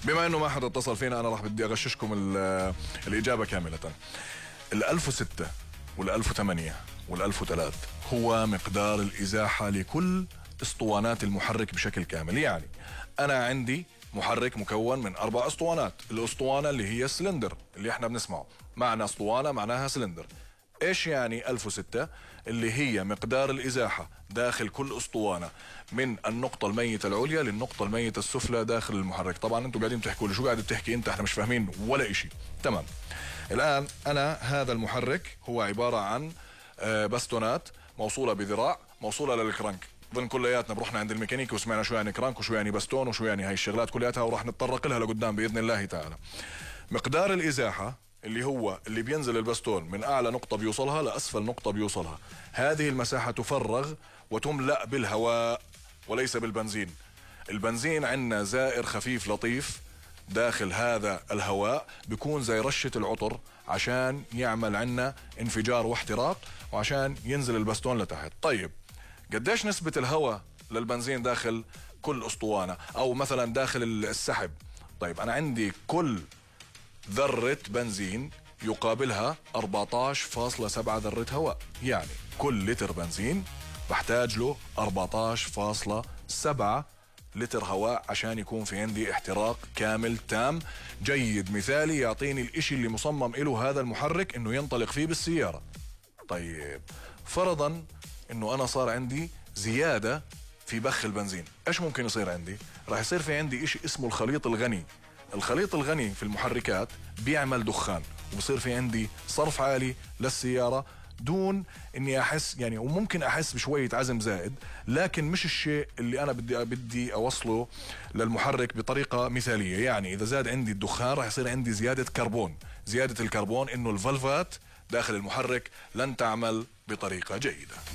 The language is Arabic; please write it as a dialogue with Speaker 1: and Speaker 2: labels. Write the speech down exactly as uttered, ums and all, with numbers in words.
Speaker 1: بما انه ما حدا اتصل فينا انا راح بدي اغششكم الاجابه كامله. ال ألف وستة وال ألف وثمانية وال ألف وثلاثة هو مقدار الازاحه لكل اسطوانات المحرك بشكل كامل. يعني انا عندي محرك مكون من اربع اسطوانات، الاسطوانه اللي هي السلندر اللي احنا بنسمعه، معنى اسطوانه معناها سلندر. ايش يعني ألف وستة؟ اللي هي مقدار الازاحه داخل كل اسطوانه من النقطه الميته العليا للنقطه الميته السفلى داخل المحرك. طبعا انتم قاعدين تحكوا لي شو قاعد بتحكي انت، احنا مش فاهمين ولا اشي. تمام. الان انا هذا المحرك هو عباره عن باستونات موصوله بذراع موصوله للكرنك. ضمن كلياتنا بروحنا عند الميكانيكي وسمعنا شو يعني كرانك وشو يعني باستون وشو يعني هاي الشغلات كلياتها، وراح نتطرق لها لقدام باذن الله تعالى. مقدار الازاحه اللي هو اللي بينزل الباستون من اعلى نقطه بيوصلها لاسفل نقطه بيوصلها، هذه المساحه تفرغ وتملا بالهواء وليس بالبنزين. البنزين عندنا زائر خفيف لطيف داخل هذا الهواء، بيكون زي رشه العطر عشان يعمل عنا انفجار واحتراق وعشان ينزل الباستون لتحت. طيب قديش نسبة الهواء للبنزين داخل كل اسطوانة او مثلا داخل السحب؟ طيب انا عندي كل ذرة بنزين يقابلها أربعة عشر فاصلة سبعة ذرة هواء، يعني كل لتر بنزين بحتاج له أربعة عشر فاصلة سبعة لتر هواء عشان يكون في عندي احتراق كامل تام جيد مثالي يعطيني الاشي اللي مصمم له هذا المحرك انه ينطلق فيه بالسيارة. طيب فرضا انه انا صار عندي زيادة في بخ البنزين، ايش ممكن يصير عندي؟ راح يصير في عندي اشي اسمه الخليط الغني. الخليط الغني في المحركات بيعمل دخان وبصير في عندي صرف عالي للسيارة دون اني احس يعني، وممكن احس بشوية عزم زائد، لكن مش الشيء اللي انا بدي بدي اوصله للمحرك بطريقة مثالية. يعني اذا زاد عندي الدخان راح يصير عندي زيادة كربون. زيادة الكربون انه الفالفات داخل المحرك لن تعمل بطريقة جيدة.